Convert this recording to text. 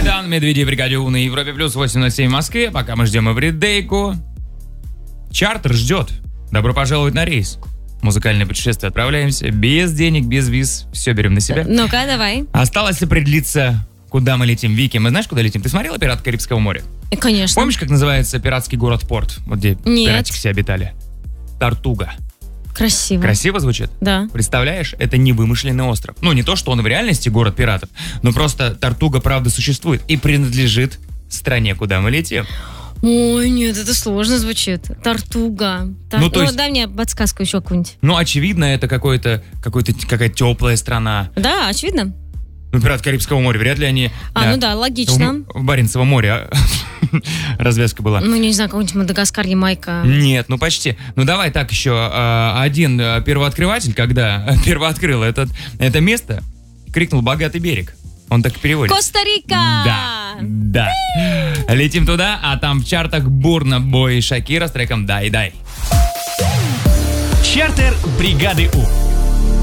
Капитан Медведев, бригадиу на Европе плюс 8:07 в Москве. Пока мы ждем эвридейку. Чартер ждет. Добро пожаловать на рейс. Музыкальное путешествие. Отправляемся. Без денег, без виз. Все берем на себя. Ну-ка, давай. Осталось определиться, куда мы летим. Вики, мы знаешь, куда летим? Ты смотрела «Пираты Карибского моря»? Конечно. Помнишь, как называется пиратский город-порт? Вот где Нет. пиратики все обитали? Тартуга. Красиво. Красиво звучит? Да. Представляешь, это не вымышленный остров. Ну, не то, что он в реальности город пиратов, но просто Тартуга правда существует и принадлежит стране, куда мы летим. Ой, нет, это сложно звучит. Тартуга. Ну, то есть- дай мне подсказку еще какую-нибудь. Ну, очевидно, это какая-то теплая страна. Да, очевидно. Ну, пираты Карибского моря, вряд ли они... Ну да, логично. В Баренцевом море развязка была. Ну, не знаю, какой-нибудь Мадагаскар, Ямайка. Нет, ну почти. Ну давай так еще. Один первооткрыватель, когда первооткрыл это место, крикнул «Богатый берег». Он так и переводит. Коста-Рика! Да. Летим туда, а там в чартах Бурна Бой и Шакира с треком «Дай-дай». Чартер бригады У.